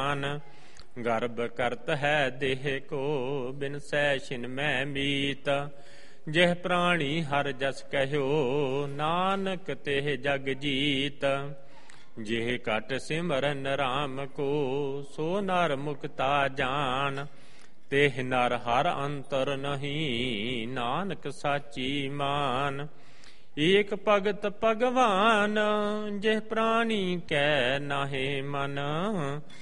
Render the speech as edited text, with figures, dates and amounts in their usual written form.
ਜਾਨ। ਗਰਭ ਕਰਤ ਹੈ ਦੇਹ ਕੋ ਬਿਨ ਸੈ ਛਿਨ ਮੈਂ ਮੀਤ। ਜਿਹ ਪ੍ਰਾਣੀ ਹਰ ਜਸ ਕਹਿਓ ਨਾਨਕ ਤਿਹ ਜਗ ਜੀਤ। ਜਿਹ ਘਟ ਸਿਮਰਨ ਰਾਮ ਕੋ ਸੋ ਨਰ ਮੁਕਤਾ ਜਾਨ। ਤਿਹ ਨਰ ਹਰ ਅੰਤਰ ਨਹੀਂ ਨਾਨਕ ਸਾਚੀ ਮਾਨ। ਏਕ ਭਗਤ ਭਗਵਾਨ ਜਿਹ ਪ੍ਰਾਣੀ ਕੈ ਨਾਹਿ ਮਨ।